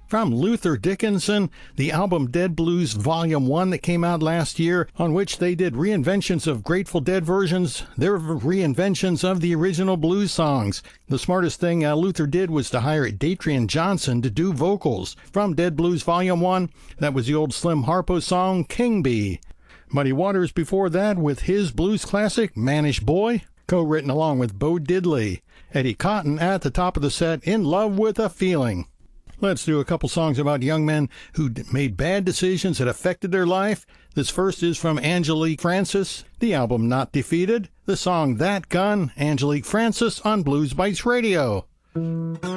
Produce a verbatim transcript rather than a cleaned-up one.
From Luther Dickinson, the album Dead Blues Volume one that came out last year, on which they did reinventions of Grateful Dead versions. They're reinventions of the original blues songs. The smartest thing uh, Luther did was to hire Datrian Johnson to do vocals. From Dead Blues Volume one, that was the old Slim Harpo song, King Bee. Muddy Waters before that with his blues classic, Mannish Boy, co-written along with Bo Diddley. Eddie Cotton at the top of the set, In Love with a Feeling. Let's do a couple songs about young men who made bad decisions that affected their life. This first is from Angelique Francis, the album Not Defeated, the song That Gun, Angelique Francis on Blues Bites Radio.